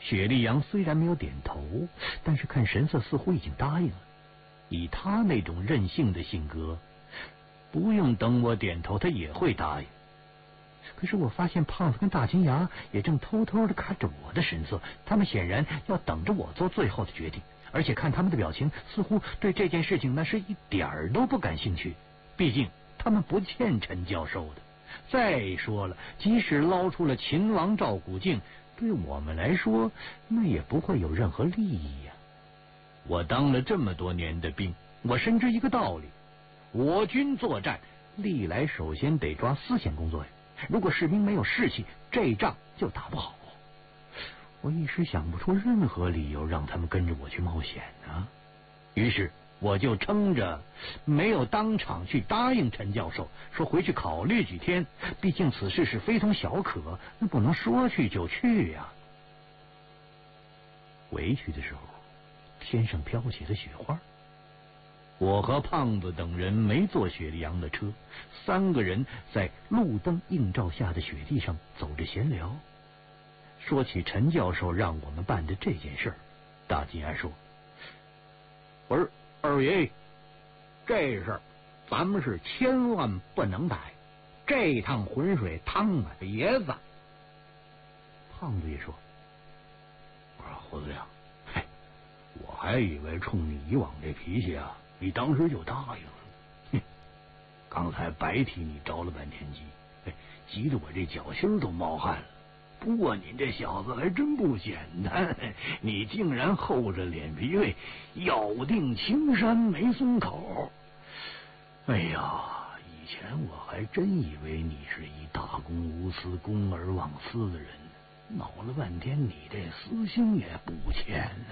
雪莉杨虽然没有点头，但是看神色似乎已经答应了。以他那种任性的性格，不用等我点头，他也会答应。可是我发现胖子跟大金牙也正偷偷地看着我的神色，他们显然要等着我做最后的决定，而且看他们的表情，似乎对这件事情那是一点儿都不感兴趣。毕竟他们不欠陈教授的。再说了，即使捞出了秦王赵古镜，对我们来说那也不会有任何利益呀。我当了这么多年的兵，我深知一个道理，我军作战历来首先得抓思想工作呀。如果士兵没有士气，这仗就打不好。我一时想不出任何理由让他们跟着我去冒险呢。于是我就撑着没有当场去答应陈教授，说回去考虑几天，毕竟此事是非同小可，那不能说去就去呀。回去的时候，天上飘起了雪花。我和胖子等人没坐雪莉杨的车，3个人在路灯映照下的雪地上走着闲聊。说起陈教授让我们办的这件事儿，大金牙说：“我说二爷，这事儿咱们是千万不能打，这趟浑水趟啊爷子。”胖子也说：“我说胡子亮，嘿，我还以为冲你以往这脾气啊，你当时就答应了。哼，刚才白替你着了半天急，急得我这脚心都冒汗了。不过你这小子还真不简单，你竟然厚着脸皮咬定青山没松口。哎呀，以前我还真以为你是一大公无私、公而忘私的人，闹了半天你这私心也不浅。